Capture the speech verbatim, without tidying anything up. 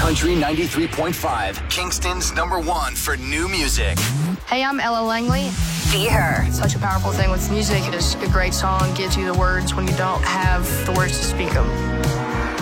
Country ninety-three point five, Kingston's number one for new music. Hey, I'm Ella Langley. Be Her. Such a powerful thing with music is a great song gives you the words when you don't have the words to speak them.